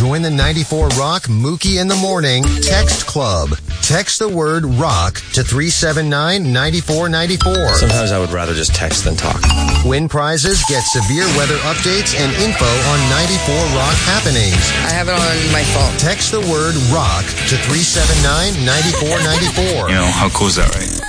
Join the 94 Rock Mookie in the Morning Text Club. Text the word rock to 379-9494. Sometimes I would rather just text than talk. Win prizes, get severe weather updates, and info on 94 Rock happenings. I have it on my phone. Text the word rock to 379-9494. You know, how cool is that, right?